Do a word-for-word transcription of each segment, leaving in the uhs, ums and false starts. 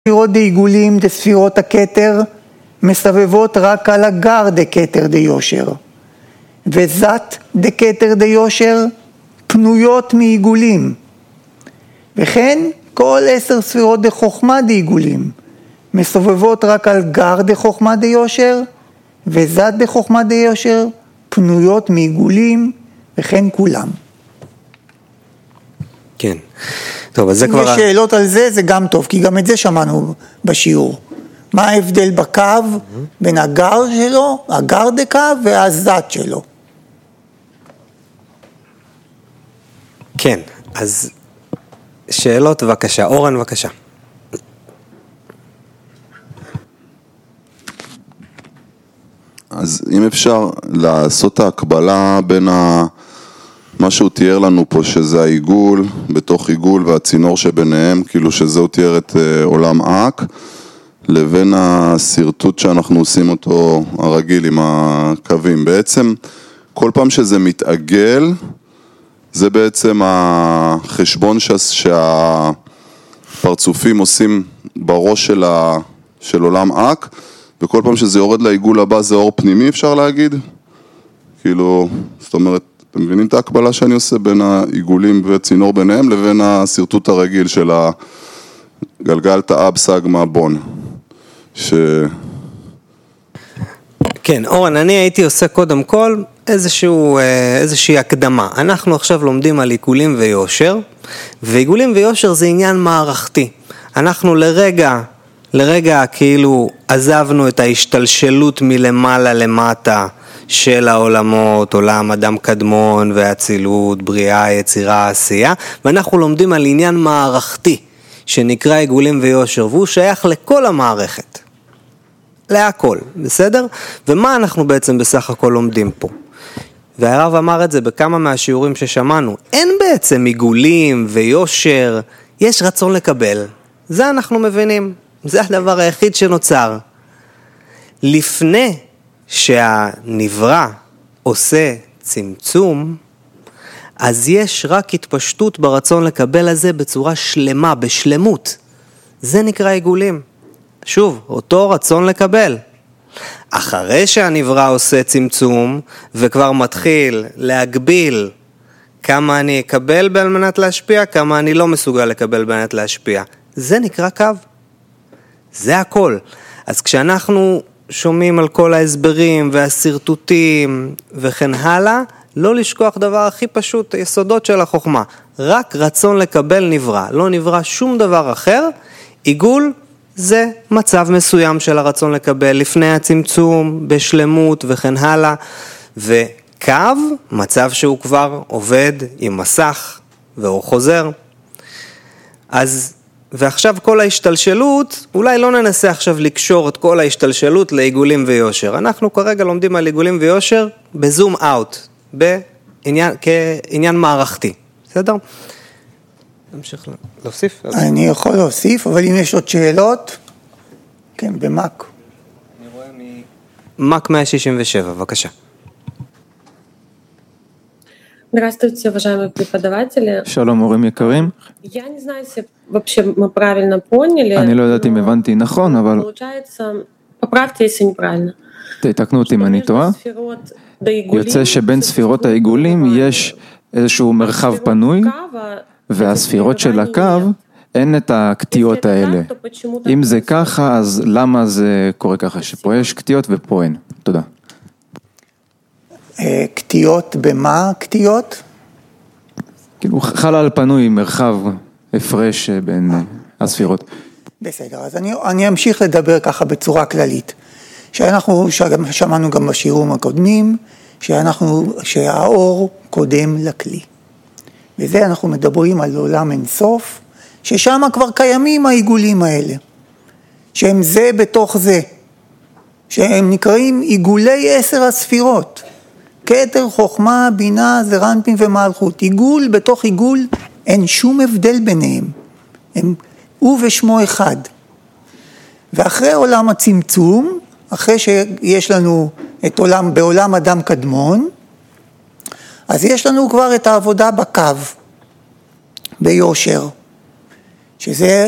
ספירות דעיגולים דספירות הכתר מסבבות רק על הגר דכתר דיושר, וזת דכתר דיושר פנויות מעיגולים, וכן כל עשר ספירות דחוכמה דעיגולים מסובבות רק על גר דחוכמה דיושר, וזת דחוכמה דיושר פנויות מעיגולים, וכן כולם. כן. טוב, אז זה אם כבר... יש שאלות על זה, זה גם טוב, כי גם את זה שמענו בשיעור. מה ההבדל בקו בין הגר שלו, הגר דקו והזת שלו? כן, אז שאלות בבקשה. אורן בבקשה. אז אם אפשר לעשות ההקבלה בין ה... מה שהוא תיאר לנו פה, שזה העיגול, בתוך עיגול והצינור שביניהם, כאילו שזהו תיאר את עולם אק, לבין הסרטוט שאנחנו עושים אותו הרגיל עם הקווים. בעצם כל פעם שזה מתעגל, זה בעצם החשבון שהפרצופים עושים בראש של, ה... של עולם אק, וכל פעם שזה יורד לעיגול הבא זה אור פנימי, אפשר להגיד? כאילו, זאת אומרת, אתם מבינים את ההקבלה שאני עושה בין העיגולים וצינור ביניהם לבין הסרטוט הרגיל של הגלגל תאב סגמה בון. ש... כן, אורן, אני הייתי עושה קודם כל איזשהו, איזושהי הקדמה. אנחנו עכשיו לומדים על עיגולים ויושר, ועיגולים ויושר זה עניין מערכתי. אנחנו לרגע, לרגע כאילו עזבנו את ההשתלשלות מלמעלה למטה, של העולמות, עולם אדם קדמון והצילות, בריאה, יצירה, עשייה, ואנחנו לומדים על עניין מערכתי, שנקרא עיגולים ויושר, והוא שייך לכל המערכת, להכל, בסדר? ומה אנחנו בעצם בסך הכל לומדים פה? והרב אמר את זה בכמה מהשיעורים ששמענו, אין בעצם עיגולים ויושר, יש רצון לקבל, זה אנחנו מבינים, זה הדבר היחיד שנוצר. לפני שהנברא עושה צמצום, אז יש רק התפשטות ברצון לקבל הזה בצורה שלמה, בשלמות. זה נקרא עיגולים. שוב, אותו רצון לקבל. אחרי שהנברא עושה צמצום, וכבר מתחיל להגביל כמה אני אקבל על מנת להשפיע, כמה אני לא מסוגל לקבל על מנת להשפיע. זה נקרא קו. זה הכל. אז כשאנחנו שומעים על כל ההסברים והסרטוטים וכן הלאה, לא לשכוח דבר הכי פשוט, היסודות של החוכמה. רק רצון לקבל נברא, לא נברא שום דבר אחר. עיגול זה מצב מסוים של הרצון לקבל לפני הצמצום, בשלמות וכן הלאה. וקו, מצב שהוא כבר עובד עם מסך והוא חוזר. אז ועכשיו כל ההשתלשלות, אולי לא ננסה עכשיו לקשור את כל ההשתלשלות לעיגולים ויושר. אנחנו כרגע לומדים על עיגולים ויושר בזום אאוט, בעניין, כעניין מערכתי. בסדר? נמשיך להוסיף? אני יכול להוסיף, אבל אם יש עוד שאלות, כן, במק. אני רואה ממק מאה שישים ושבע, בבקשה. Здравствуйте, уважаемые преподаватели. שלום מורים יקרים. Я не знаю, если вообще мы правильно поняли. אני לא יודעת אם הבנתי נכון, אבל Получается, поправьте, если неправильно. תתקנו אותי אם אני טועה. יוצא שבין ספירות העיגולים יש איזשהו מרחב פנוי, והספירות של הקו אין את הקטיות האלה. אם זה ככה, אז למה זה קורה ככה? שפה יש קטיות ופה אין. תודה. קטיות במה קטיות? כאילו חלל פנוי, מרחב הפרש בין הספירות. בסדר, אז אני, אני אמשיך לדבר ככה בצורה כללית. שאנחנו שמענו גם בשיעורים הקודמים, שאנחנו, שהאור קודם לכלי. וזה אנחנו מדברים על עולם אינסוף, ששם כבר קיימים העיגולים האלה. שהם זה בתוך זה. שהם נקראים עיגולי עשר הספירות. כתר, חוכמה, בינה, זרנפין ומלכות. עיגול בתוך עיגול, אין שום הבדל ביניהם. הם הוא ושמו אחד. ואחרי עולם הצמצום, אחרי שיש לנו את עולם, בעולם אדם קדמון, אז יש לנו כבר את העבודה בקו, ביושר, שזה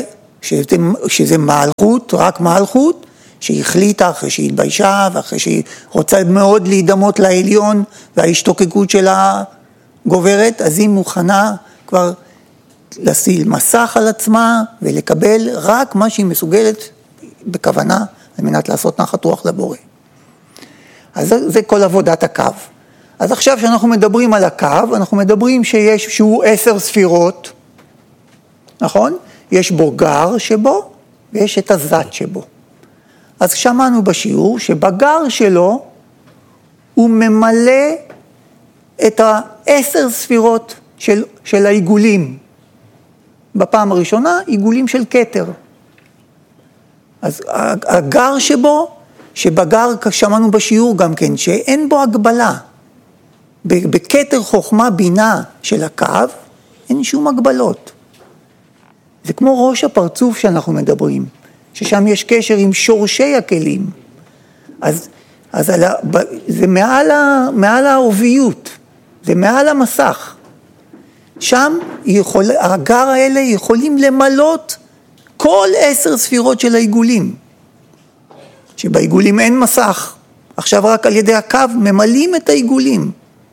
שזה, שזה מלכות, רק מלכות, שהיא החליטה אחרי שהיא התביישה, ואחרי שהיא רוצה מאוד להידמות לעליון, וההשתוקקות שלה גוברת, אז היא מוכנה כבר לשים מסך על עצמה, ולקבל רק מה שהיא מסוגלת בכוונה, על מנת לעשות נחת רוח לבורא. אז זה, זה כל עבודת הקו. אז עכשיו שאנחנו מדברים על הקו, אנחנו מדברים שיש, שהוא עשר ספירות, נכון? יש בו גר שבו, ויש את הזת שבו. אז שמענו בשיעור שבגר שלו, הוא ממלא את העשר ספירות של, של העיגולים. בפעם הראשונה, עיגולים של כתר. אז הגר שבו, שבגר שמענו בשיעור גם כן, שאין בו הגבלה. בכתר חוכמה בינה של הקו, אין שום הגבלות. זה כמו ראש הפרצוף שאנחנו מדברים, ששם יש קשר עם שורשי הכלים. אז, אז על, זה מעל, ה, מעל העוביות, זה מעל המסך. שם יכול, הגר האלה יכולים למלות כל עשר ספירות של העיגולים. שבעיגולים אין מסך, עכשיו רק על ידי הקו ממלאים את העיגולים.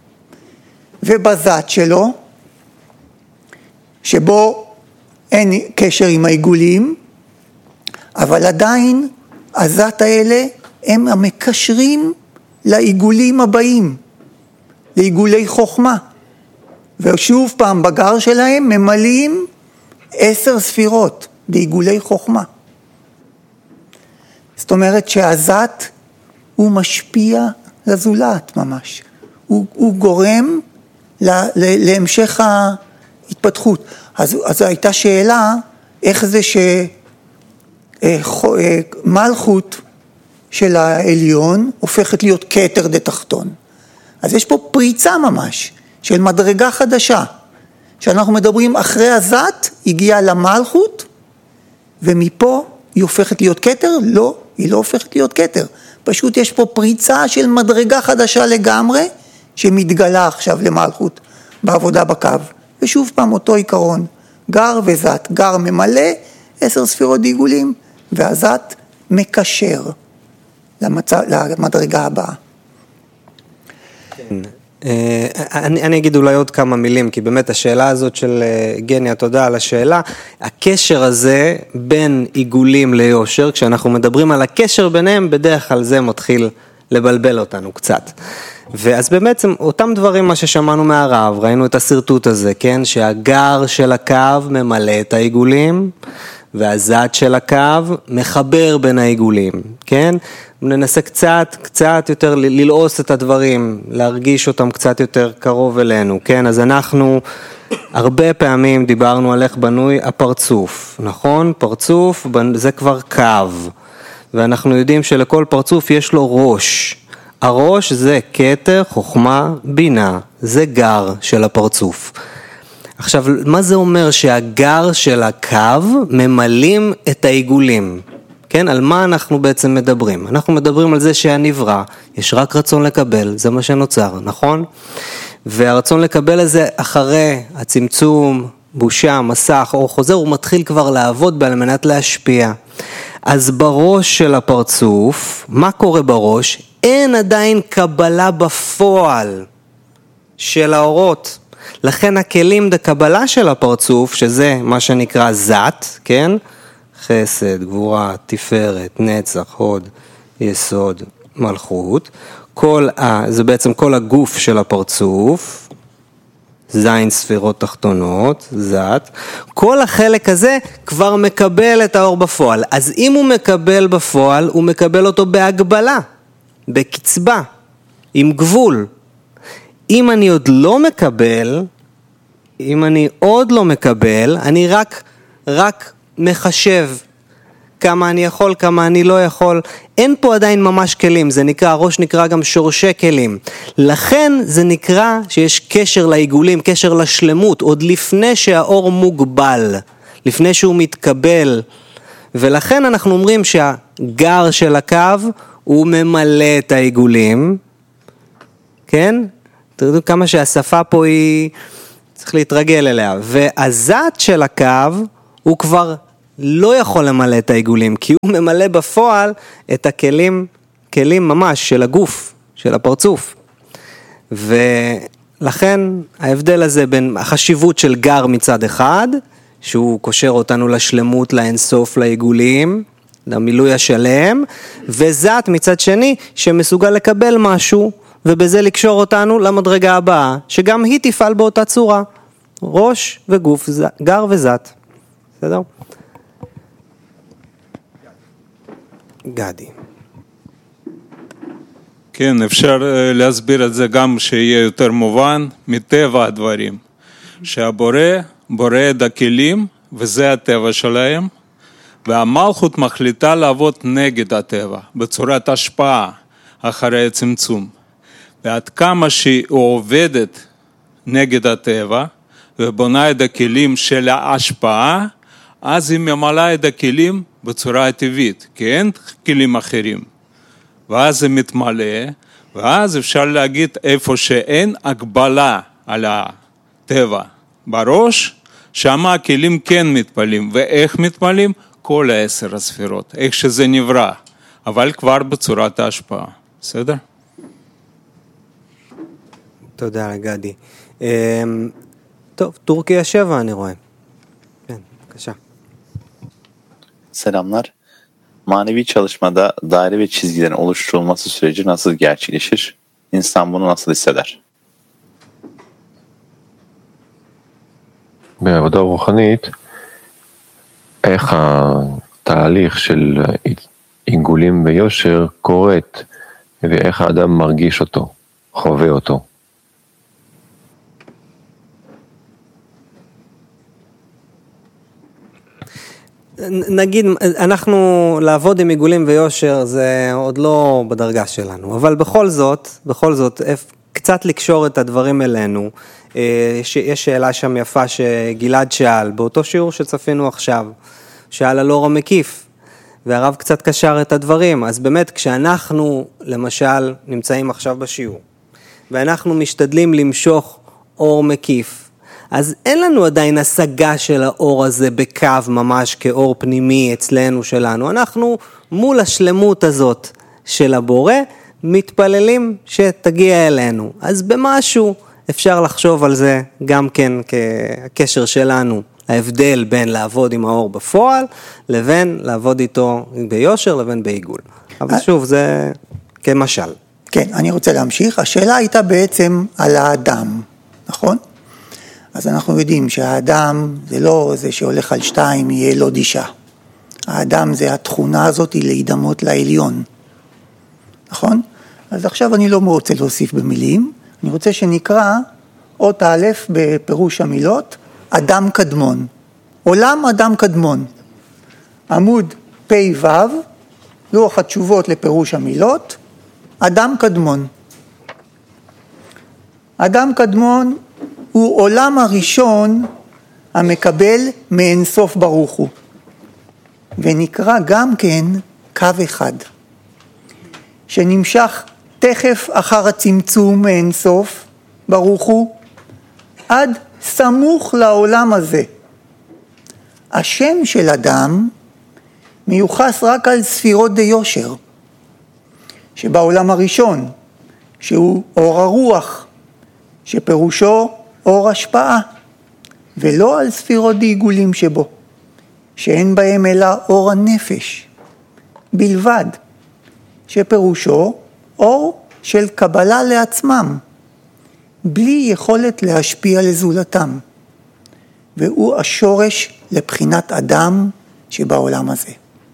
ובזת שלו, שבו אין קשר עם העיגולים, אבל עדיין הזת האלה הם המקשרים לעיגולים הבאים, לעיגולי חוכמה. ושוב פעם בגר שלהם ממלאים עשר ספירות בעיגולי חוכמה. זאת אומרת שהזת הוא משפיע לזולת ממש. הוא, הוא גורם לה, להמשך ההתפתחות. אז, אז הייתה שאלה, איך זה שמלכות של העליון הופכת להיות כתר דתחתון. אז יש פה פריצה ממש של מדרגה חדשה. שאנחנו מדברים אחרי הזת, הגיעה למלכות, ומפה היא הופכת להיות כתר? לא, היא לא הופכת להיות כתר. פשוט יש פה פריצה של מדרגה חדשה לגמרי, שמתגלה עכשיו למלכות בעבודה בקו. ושוב פעם אותו עיקרון, גר וזת, גר ממלא עשר ספירות עיגולים, והזת מקשר למצ... למדרגה הבאה. כן. אני, אני אגיד אולי עוד כמה מילים, כי באמת השאלה הזאת של גניה, תודה על השאלה, הקשר הזה בין עיגולים ליושר, כשאנחנו מדברים על הקשר ביניהם, בדרך כלל זה מתחיל לבלבל אותנו קצת. ואז באמת אותם דברים מה ששמענו מהרב, ראינו את הסרטוט הזה, כן? שהגר של הקו ממלא את העיגולים, והזת של הקו מחבר בין העיגולים, כן? ננסה קצת, קצת יותר ללעוס את הדברים, להרגיש אותם קצת יותר קרוב אלינו, כן? אז אנחנו הרבה פעמים דיברנו על איך בנוי הפרצוף, נכון? פרצוף זה כבר קו, ואנחנו יודעים שלכל פרצוף יש לו ראש. הראש זה כתר, חוכמה, בינה, זה גר של הפרצוף. עכשיו, מה זה אומר שהגר של הקו ממלאים את העיגולים? כן, על מה אנחנו בעצם מדברים? אנחנו מדברים על זה שהנברא, יש רק רצון לקבל, זה מה שנוצר, נכון? והרצון לקבל הזה אחרי הצמצום, בושה, מסך, או חוזר, הוא מתחיל כבר לעבוד על מנת להשפיע. אז בראש של הפרצוף, מה קורה בראש? אין עדיין קבלה בפועל של האורות. לכן הכלים דקבלה של הפרצוף, שזה מה שנקרא זת, כן? חסד, גבורה, תפארת, נצח, הוד, יסוד, מלכות. כל ה, זה בעצם כל הגוף של הפרצוף, זין ספירות תחתונות, זת. כל החלק הזה כבר מקבל את האור בפועל. אז אם הוא מקבל בפועל, הוא מקבל אותו בהגבלה, בקצבה, עם גבול. אם אני עוד לא מקבל, אם אני עוד לא מקבל, אני רק, רק מחשב כמה אני יכול, כמה אני לא יכול. אין פה עדיין ממש כלים, זה נקרא, הראש נקרא גם שורשי כלים. לכן זה נקרא שיש קשר לעיגולים, קשר לשלמות, עוד לפני שהאור מוגבל, לפני שהוא מתקבל. ולכן אנחנו אומרים שהגר של הקו הוא ממלא את העיגולים, כן? תראו כמה שהשפה פה היא, צריך להתרגל אליה. והזת של הקו הוא כבר לא יכול למלא את העיגולים, כי הוא ממלא בפועל את הכלים, כלים ממש של הגוף, של הפרצוף. ולכן ההבדל הזה בין החשיבות של גר מצד אחד, שהוא קושר אותנו לשלמות, לאינסוף, לעיגולים, למילוי השלם, וזת מצד שני שמסוגל לקבל משהו, ובזה לקשור אותנו למדרגה הבאה, שגם היא תפעל באותה צורה, ראש וגוף, גר וזת. בסדר? גדי. כן, אפשר להסביר את זה גם שיהיה יותר מובן מטבע הדברים. שהבורא בורא את הכלים, וזה הטבע שלהם, והמלכות מחליטה לעבוד נגד הטבע, בצורת השפעה אחרי הצמצום. ועד כמה שהיא עובדת נגד הטבע, ובונה את הכלים של ההשפעה, אז היא ממלאה את הכלים בצורה הטבעית, כי אין כלים אחרים. ואז זה מתמלא, ואז אפשר להגיד איפה שאין הגבלה על הטבע בראש, שמה הכלים כן מתפלים. ואיך מתפלים? כל העשר הספירות, איך שזה נברא, אבל כבר בצורת ההשפעה. בסדר? תודה לגדי. טוב, Türkiye שבע אני רואה. כן, בבקשה. Selamlar. Manevi çalışmada daire ve çizgilerin oluşturulması süreci nasıl gerçekleşir? İnsan bunu nasıl hisseder? בעבודה רוחנית, איך התהליך של עיגולים ויושר קורית, ואיך האדם מרגיש אותו, חווה אותו. נגיד, אנחנו לעבוד עם עיגולים ויושר זה עוד לא בדרגה שלנו, אבל בכל זאת, בכל זאת, קצת לקשור את הדברים אלינו. יש, יש שאלה שם יפה שגלעד שאל, באותו שיעור שצפינו עכשיו, שאל על אור המקיף, והרב קצת קשר את הדברים. אז באמת, כשאנחנו, למשל, נמצאים עכשיו בשיעור, ואנחנו משתדלים למשוך אור מקיף, אז אין לנו עדיין השגה של האור הזה בקו ממש כאור פנימי אצלנו שלנו. אנחנו מול השלמות הזאת של הבורא, מתפללים שתגיע אלינו. אז במשהו אפשר לחשוב על זה גם כן כקשר שלנו, ההבדל בין לעבוד עם האור בפועל, לבין לעבוד איתו ביושר, לבין בעיגול. אבל שוב, זה כמשל. כן, אני רוצה להמשיך. השאלה הייתה בעצם על האדם, נכון? אז אנחנו יודעים שהאדם זה לא זה שהולך על שתיים, יהיה לו דישה. האדם זה התכונה הזאת להידמות לעליון. נכון? אז עכשיו אני לא רוצה להוסיף במילים, אני רוצה שנקרא אות א' בפירוש המילות, אדם קדמון. עולם אדם קדמון. עמוד פי וו, לוח התשובות לפירוש המילות, אדם קדמון. אדם קדמון הוא עולם הראשון המקבל מאינסוף ברוך הוא. ונקרא גם כן קו אחד. שנמשך תכף אחר הצמצום מאינסוף ברוך הוא, עד סמוך לעולם הזה. השם של אדם מיוחס רק על ספירות דיושר, שבעולם הראשון, שהוא אור הרוח, שפירושו אור השפעה, ולא על ספירות דיגולים שבו, שאין בהם אלא אור הנפש, בלבד, שפירושו אור של קבלה לעצמם, בלי יכולת להשפיע לזולתם, והוא השורש לבחינת אדם שבעולם הזה.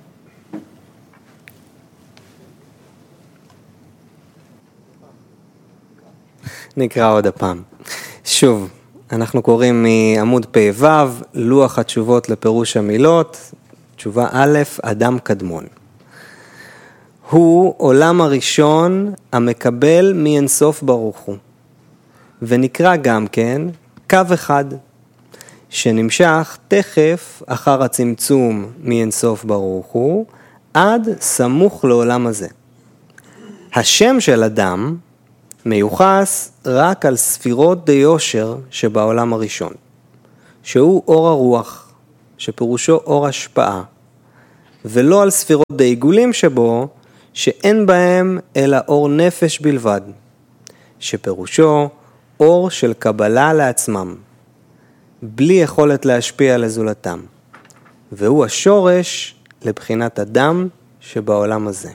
נקרא עוד הפעם. שוב, אנחנו קוראים מעמוד פי וו, לוח התשובות לפירוש המילות, תשובה א', אדם קדמון. הוא עולם הראשון המקבל מאינסוף ברוך הוא. ונקרא גם כן קו אחד, שנמשך תכף אחר הצמצום מאינסוף ברוך הוא, עד סמוך לעולם הזה. השם של אדם מיוחס רק על ספירות דיושר שבעולם הראשון, שהוא אור הרוח, שפירושו אור השפעה, ולא על ספירות דעיגולים שבו, שאין בהם אלא אור נפש בלבד, שפירושו אור של קבלה לעצמם, בלי יכולת להשפיע לזולתם, והוא השורש לבחינת אדם שבעולם הזה.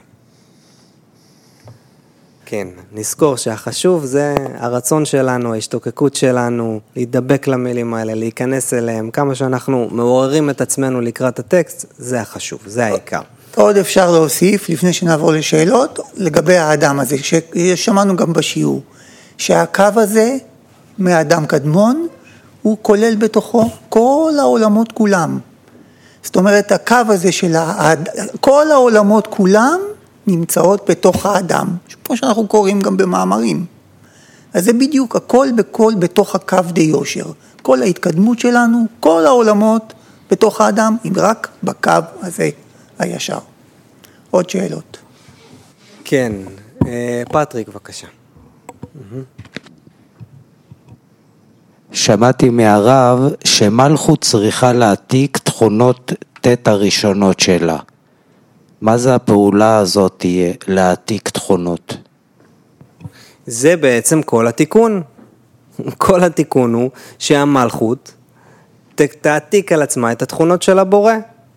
כן, נזכור שהחשוב זה הרצון שלנו, ההשתוקקות שלנו, להידבק למילים האלה, להיכנס אליהם, כמה שאנחנו מעוררים את עצמנו לקראת הטקסט, זה החשוב, זה העיקר. עוד אפשר להוסיף, לפני שנעבור לשאלות, לגבי האדם הזה, ששמענו גם בשיעור, שהקו הזה מאדם קדמון, הוא כולל בתוכו כל העולמות כולם. זאת אומרת, הקו הזה של האד... כל העולמות כולם נמצאות בתוך האדם, כמו שאנחנו קוראים גם במאמרים. אז זה בדיוק הכל בכל בתוך הקו די יושר. כל ההתקדמות שלנו, כל העולמות בתוך האדם, אם רק בקו הזה הישר. עוד שאלות. כן, פטריק בבקשה. שמעתי מהרב שמלכות צריכה להעתיק תכונות תת הראשונות שלה. מה זה הפעולה הזאת תהיה להעתיק תכונות? זה בעצם כל התיקון. כל התיקון הוא שהמלכות תעתיק על עצמה את התכונות של הבורא.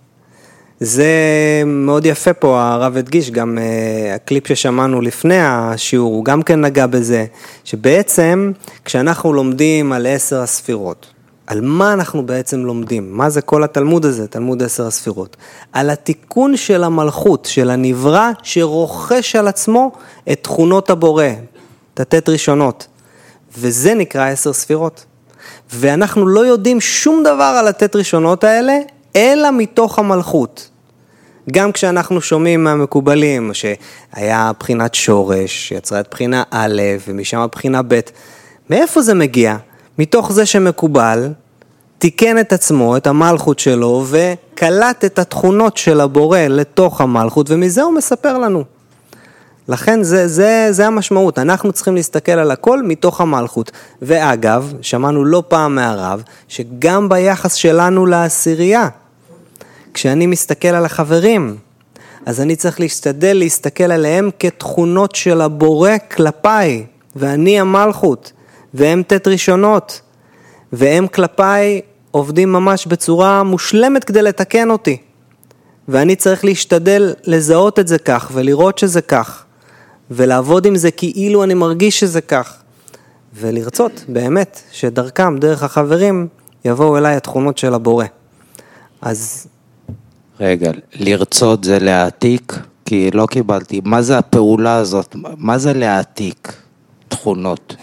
זה מאוד יפה פה, הרב הדגיש, גם uh, הקליפ ששמענו לפני השיעור, הוא גם כן נגע בזה, שבעצם כשאנחנו לומדים על עשר הספירות, על מה אנחנו בעצם לומדים? מה זה כל התלמוד הזה, תלמוד עשר הספירות? על התיקון של המלכות, של הנברא, שרוכש על עצמו את תכונות הבורא, תתת ראשונות, וזה נקרא עשר ספירות. ואנחנו לא יודעים שום דבר על התת ראשונות האלה, אלא מתוך המלכות. גם כשאנחנו שומעים מהמקובלים, שהיה בחינת שורש, שיצרה את בחינה א' ומשם הבחינה ב', מאיפה זה מגיע? מתוך זה שמקובל, תיקן את עצמו, את המלכות שלו, וקלט את התכונות של הבורא לתוך המלכות, ומזה הוא מספר לנו. לכן זה, זה, זה המשמעות, אנחנו צריכים להסתכל על הכל מתוך המלכות. ואגב, שמענו לא פעם מהרב, שגם ביחס שלנו לעשירייה, כשאני מסתכל על החברים, אז אני צריך להשתדל להסתכל עליהם כתכונות של הבורא כלפיי, ואני המלכות, והם תת ראשונות, והם כלפיי עובדים ממש בצורה מושלמת כדי לתקן אותי. ואני צריך להשתדל לזהות את זה כך, ולראות שזה כך, ולעבוד עם זה כאילו אני מרגיש שזה כך, ולרצות באמת שדרכם, דרך החברים, יבואו אליי התכונות של הבורא. אז... רגע, לרצות זה להעתיק? כי לא קיבלתי. מה זה הפעולה הזאת? מה זה להעתיק תכונות?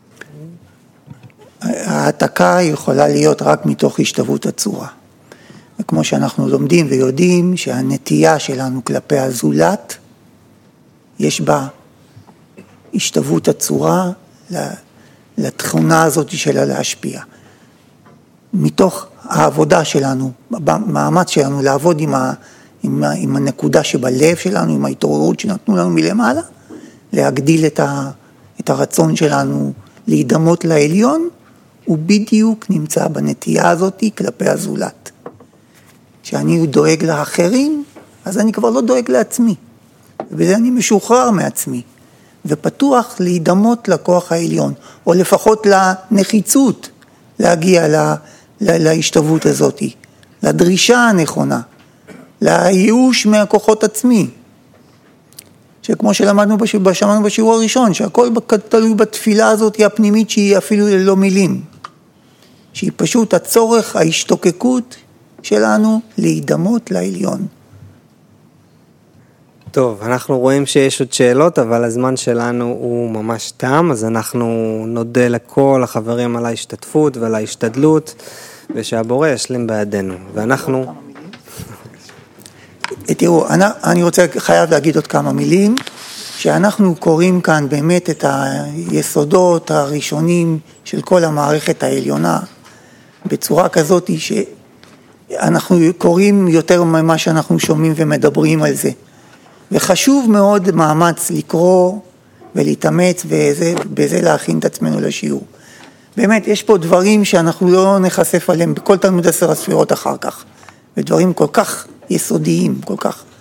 העתקה יכולה להיות רק מתוך השתוות הצורה. וכמו שאנחנו לומדים ויודעים שהנטייה שלנו כלפי הזולת, יש בה השתוות הצורה לתכונה הזאת שלה להשפיע. מתוך העבודה שלנו, במאמץ שלנו לעבוד עם, ה, עם, ה, עם הנקודה שבלב שלנו, עם ההתעוררות שנתנו לנו מלמעלה, להגדיל את, ה, את הרצון שלנו להידמות לעליון, הוא בדיוק נמצא בנטייה הזאת כלפי הזולת. כשאני דואג לאחרים, אז אני כבר לא דואג לעצמי. ובזה אני משוחרר מעצמי, ופתוח להידמות לכוח העליון, או לפחות לנחיצות להגיע לה, לה, להשתוות הזאת, לדרישה הנכונה, לייאוש מהכוחות עצמי. שכמו שלמדנו בשמענו בשיעור הראשון, שהכל תלוי בתפילה הזאת הפנימית שהיא אפילו ללא מילים. שהיא פשוט הצורך, ההשתוקקות שלנו להידמות לעליון. טוב, אנחנו רואים שיש עוד שאלות, אבל הזמן שלנו הוא ממש תם, אז אנחנו נודה לכל החברים על ההשתתפות ועל ההשתדלות, ושהבורא ישלים בידינו. ואנחנו... תראו, אני, אני רוצה, חייב להגיד עוד כמה מילים, שאנחנו קוראים כאן באמת את היסודות הראשונים של כל המערכת העליונה, בצורה כזאת שאנחנו קוראים יותר ממה שאנחנו שומעים ומדברים על זה. וחשוב מאוד מאמץ לקרוא ולהתאמץ וזה, בזה להכין את עצמנו לשיעור. באמת, יש פה דברים שאנחנו לא נחשף עליהם בכל תלמוד עשר הספירות אחר כך. ודברים כל כך יסודיים, כל כך